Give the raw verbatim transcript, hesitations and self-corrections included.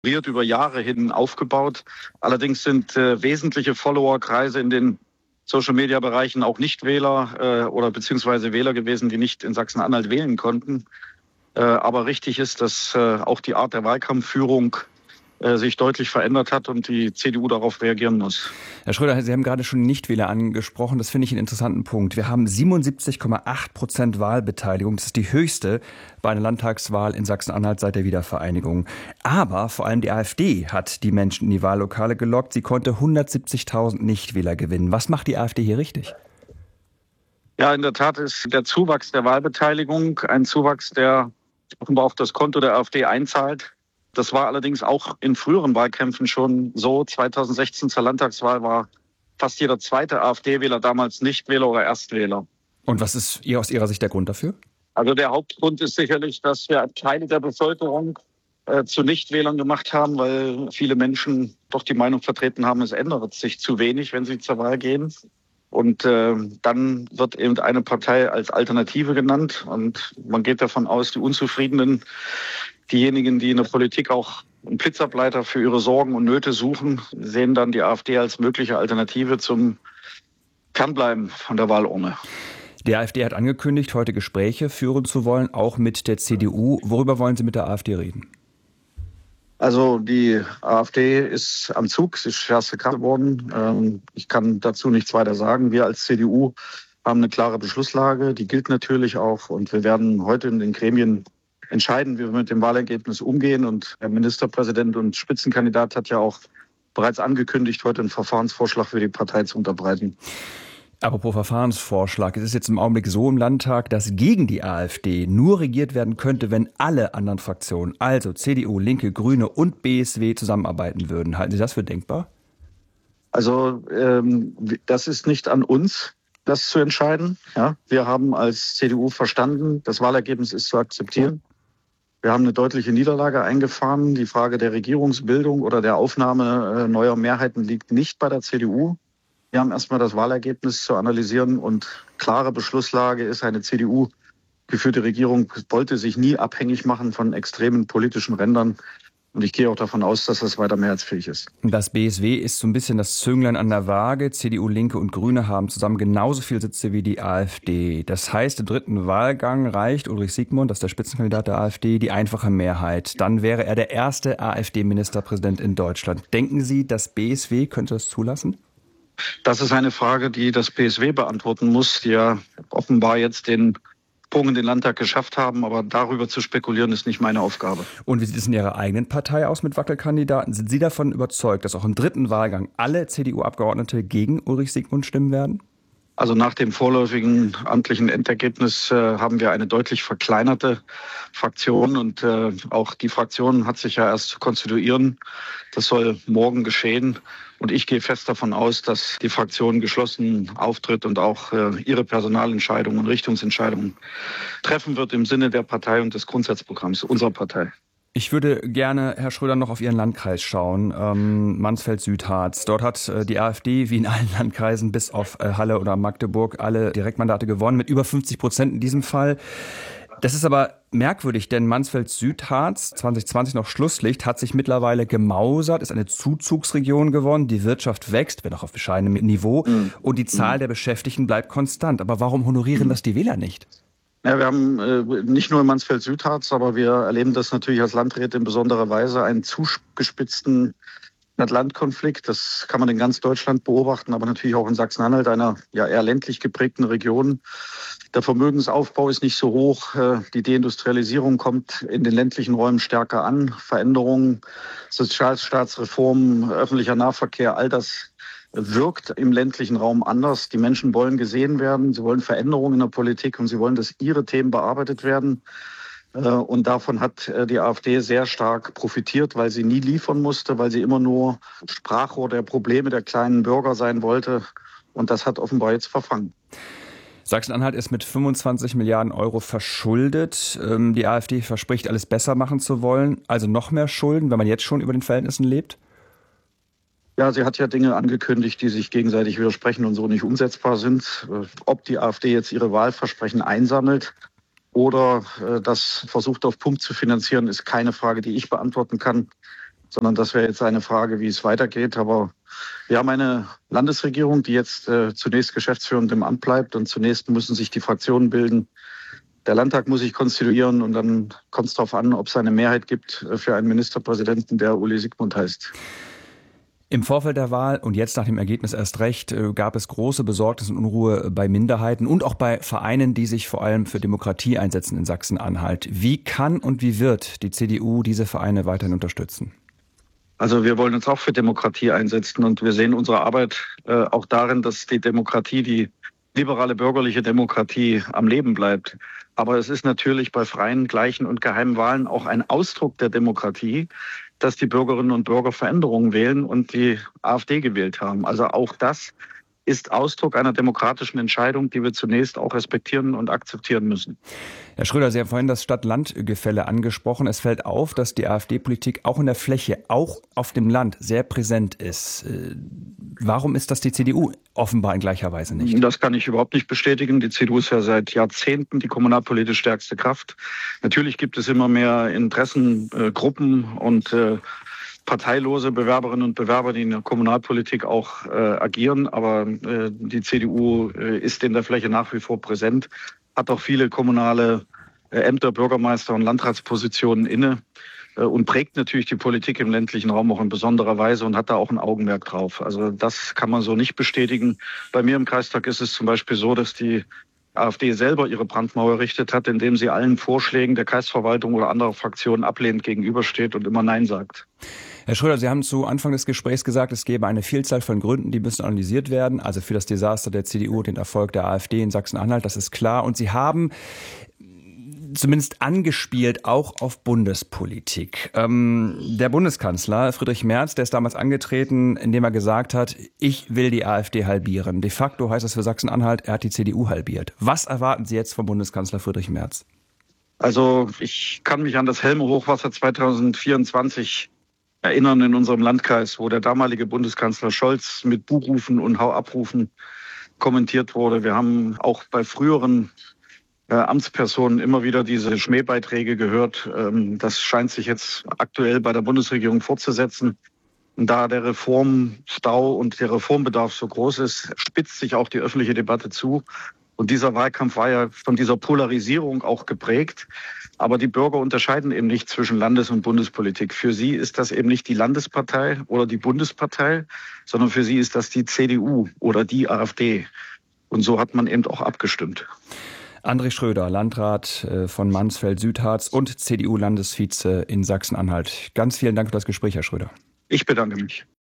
über Jahre hin aufgebaut. Allerdings sind äh, wesentliche Followerkreise in den Social-Media-Bereichen auch Nichtwähler äh, oder beziehungsweise Wähler gewesen, die nicht in Sachsen-Anhalt wählen konnten. Äh, aber richtig ist, dass äh, auch die Art der Wahlkampfführung äh, sich deutlich verändert hat und die C D U darauf reagieren muss. Herr Schröder, Sie haben gerade schon Nichtwähler angesprochen. Das finde ich einen interessanten Punkt. Wir haben siebenundsiebzig Komma acht Prozent Wahlbeteiligung. Das ist die höchste bei einer Landtagswahl in Sachsen-Anhalt seit der Wiedervereinigung. Aber vor allem die AfD hat die Menschen in die Wahllokale gelockt. Sie konnte hundertsiebzigtausend Nichtwähler gewinnen. Was macht die AfD hier richtig? Ja, in der Tat ist der Zuwachs der Wahlbeteiligung ein Zuwachs, der offenbar auf das Konto der AfD einzahlt. Das war allerdings auch in früheren Wahlkämpfen schon so. zweitausendsechzehn zur Landtagswahl war fast jeder zweite AfD-Wähler damals Nichtwähler oder Erstwähler. Und was ist aus Ihrer Sicht der Grund dafür? Also der Hauptgrund ist sicherlich, dass wir Teile der Bevölkerung äh, zu Nichtwählern gemacht haben, weil viele Menschen doch die Meinung vertreten haben, es ändert sich zu wenig, wenn sie zur Wahl gehen. Und äh, dann wird eben eine Partei als Alternative genannt. Und man geht davon aus, die Unzufriedenen, diejenigen, die in der Politik auch einen Blitzableiter für ihre Sorgen und Nöte suchen, sehen dann die AfD als mögliche Alternative zum Fernbleiben von der Wahlurne. Die AfD hat angekündigt, heute Gespräche führen zu wollen, auch mit der C D U. Worüber wollen Sie mit der AfD reden? Also die AfD ist am Zug, sie ist schwerste Kraft geworden. Ich kann dazu nichts weiter sagen. Wir als C D U haben eine klare Beschlusslage, die gilt natürlich auch. Und wir werden heute in den Gremien entscheiden, wie wir mit dem Wahlergebnis umgehen. Und der Ministerpräsident und Spitzenkandidat hat ja auch bereits angekündigt, heute einen Verfahrensvorschlag für die Partei zu unterbreiten. Apropos Verfahrensvorschlag, es ist jetzt im Augenblick so im Landtag, dass gegen die AfD nur regiert werden könnte, wenn alle anderen Fraktionen, also C D U, Linke, Grüne und B S W zusammenarbeiten würden. Halten Sie das für denkbar? Also ähm, das ist nicht an uns, das zu entscheiden. Ja, wir haben als C D U verstanden, das Wahlergebnis ist zu akzeptieren. Wir haben eine deutliche Niederlage eingefahren. Die Frage der Regierungsbildung oder der Aufnahme äh, neuer Mehrheiten liegt nicht bei der C D U. Wir haben erstmal das Wahlergebnis zu analysieren und klare Beschlusslage ist, eine C D U-geführte Regierung wollte sich nie abhängig machen von extremen politischen Rändern. Und ich gehe auch davon aus, dass das weiter mehrheitsfähig ist. Das B S W ist so ein bisschen das Zünglein an der Waage. C D U, Linke und Grüne haben zusammen genauso viele Sitze wie die AfD. Das heißt, im dritten Wahlgang reicht Ulrich Siegmund, das ist der Spitzenkandidat der AfD, die einfache Mehrheit. Dann wäre er der erste AfD-Ministerpräsident in Deutschland. Denken Sie, das B S W könnte das zulassen? Das ist eine Frage, die das B S W beantworten muss, die ja offenbar jetzt den Sprung in den Landtag geschafft haben. Aber darüber zu spekulieren, ist nicht meine Aufgabe. Und wie sieht es in Ihrer eigenen Partei aus mit Wackelkandidaten? Sind Sie davon überzeugt, dass auch im dritten Wahlgang alle C D U-Abgeordnete gegen Ulrich Siegmund stimmen werden? Also nach dem vorläufigen amtlichen Endergebnis äh, haben wir eine deutlich verkleinerte Fraktion und äh, auch die Fraktion hat sich ja erst zu konstituieren. Das soll morgen geschehen und ich gehe fest davon aus, dass die Fraktion geschlossen auftritt und auch äh, ihre Personalentscheidungen und Richtungsentscheidungen treffen wird im Sinne der Partei und des Grundsatzprogramms unserer Partei. Ich würde gerne, Herr Schröder, noch auf Ihren Landkreis schauen, ähm, Mansfeld-Südharz. Dort hat äh, die AfD, wie in allen Landkreisen, bis auf äh, Halle oder Magdeburg, alle Direktmandate gewonnen, mit über fünfzig Prozent in diesem Fall. Das ist aber merkwürdig, denn Mansfeld-Südharz, zwanzig zwanzig noch Schlusslicht, hat sich mittlerweile gemausert, ist eine Zuzugsregion geworden, die Wirtschaft wächst, wenn auch auf bescheidenem Niveau, mhm. und die Zahl der Beschäftigten bleibt konstant. Aber warum honorieren das die Wähler nicht? Ja, wir haben äh, nicht nur in Mansfeld-Südharz, aber wir erleben das natürlich als Landräte in besonderer Weise, einen zugespitzten Land-Konflikt. Das kann man in ganz Deutschland beobachten, aber natürlich auch in Sachsen-Anhalt, einer ja eher ländlich geprägten Region. Der Vermögensaufbau ist nicht so hoch. Die Deindustrialisierung kommt in den ländlichen Räumen stärker an. Veränderungen, Sozialstaatsreformen, öffentlicher Nahverkehr, all das wirkt im ländlichen Raum anders. Die Menschen wollen gesehen werden, sie wollen Veränderungen in der Politik und sie wollen, dass ihre Themen bearbeitet werden. Und davon hat die AfD sehr stark profitiert, weil sie nie liefern musste, weil sie immer nur Sprachrohr der Probleme der kleinen Bürger sein wollte. Und das hat offenbar jetzt verfangen. Sachsen-Anhalt ist mit fünfundzwanzig Milliarden Euro verschuldet. Die AfD verspricht, alles besser machen zu wollen. Also noch mehr Schulden, wenn man jetzt schon über den Verhältnissen lebt? Ja, sie hat ja Dinge angekündigt, die sich gegenseitig widersprechen und so nicht umsetzbar sind. Ob die AfD jetzt ihre Wahlversprechen einsammelt oder das versucht auf Pump zu finanzieren, ist keine Frage, die ich beantworten kann. sondern das wäre jetzt eine Frage, wie es weitergeht. Aber wir haben eine Landesregierung, die jetzt äh, zunächst geschäftsführend im Amt bleibt und zunächst müssen sich die Fraktionen bilden. Der Landtag muss sich konstituieren und dann kommt es darauf an, ob es eine Mehrheit gibt für einen Ministerpräsidenten, der Uli Sigmund heißt. Im Vorfeld der Wahl und jetzt nach dem Ergebnis erst recht gab es große Besorgnis und Unruhe bei Minderheiten und auch bei Vereinen, die sich vor allem für Demokratie einsetzen in Sachsen-Anhalt. Wie kann und wie wird die C D U diese Vereine weiterhin unterstützen? Also wir wollen uns auch für Demokratie einsetzen und wir sehen unsere Arbeit äh, auch darin, dass die Demokratie, die liberale bürgerliche Demokratie am Leben bleibt. Aber es ist natürlich bei freien, gleichen und geheimen Wahlen auch ein Ausdruck der Demokratie, dass die Bürgerinnen und Bürger Veränderungen wählen und die AfD gewählt haben. Also auch das ist Ausdruck einer demokratischen Entscheidung, die wir zunächst auch respektieren und akzeptieren müssen. Herr Schröder, Sie haben vorhin das Stadt-Land-Gefälle angesprochen. Es fällt auf, dass die AfD-Politik auch in der Fläche, auch auf dem Land sehr präsent ist. Warum ist das die C D U offenbar in gleicher Weise nicht? Das kann ich überhaupt nicht bestätigen. Die C D U ist ja seit Jahrzehnten die kommunalpolitisch stärkste Kraft. Natürlich gibt es immer mehr Interessengruppen und äh, parteilose Bewerberinnen und Bewerber, die in der Kommunalpolitik auch äh, agieren. Aber äh, die C D U äh, ist in der Fläche nach wie vor präsent, hat auch viele kommunale äh, Ämter, Bürgermeister- und Landratspositionen inne äh, und prägt natürlich die Politik im ländlichen Raum auch in besonderer Weise und hat da auch ein Augenmerk drauf. Also das kann man so nicht bestätigen. Bei mir im Kreistag ist es zum Beispiel so, dass die AfD selber ihre Brandmauer errichtet hat, indem sie allen Vorschlägen der Kreisverwaltung oder anderer Fraktionen ablehnend gegenübersteht und immer Nein sagt. Herr Schröder, Sie haben zu Anfang des Gesprächs gesagt, es gäbe eine Vielzahl von Gründen, die müssen analysiert werden. Also für das Desaster der C D U und den Erfolg der AfD in Sachsen-Anhalt, das ist klar. Und Sie haben zumindest angespielt auch auf Bundespolitik. Ähm, der Bundeskanzler Friedrich Merz, der ist damals angetreten, indem er gesagt hat, ich will die AfD halbieren. De facto heißt das für Sachsen-Anhalt, er hat die C D U halbiert. Was erwarten Sie jetzt vom Bundeskanzler Friedrich Merz? Also ich kann mich an das Helme-Hochwasser zweitausendvierundzwanzig erinnern in unserem Landkreis, wo der damalige Bundeskanzler Scholz mit Buchrufen und Hau-Abrufen kommentiert wurde. Wir haben auch bei früheren äh, Amtspersonen immer wieder diese Schmähbeiträge gehört. Ähm, das scheint sich jetzt aktuell bei der Bundesregierung fortzusetzen. Und da der Reformstau und der Reformbedarf so groß ist, spitzt sich auch die öffentliche Debatte zu. Und dieser Wahlkampf war ja von dieser Polarisierung auch geprägt. Aber die Bürger unterscheiden eben nicht zwischen Landes- und Bundespolitik. Für sie ist das eben nicht die Landespartei oder die Bundespartei, sondern für sie ist das die C D U oder die AfD. Und so hat man eben auch abgestimmt. André Schröder, Landrat von Mansfeld-Südharz und C D U-Landesvize in Sachsen-Anhalt. Ganz vielen Dank für das Gespräch, Herr Schröder. Ich bedanke mich.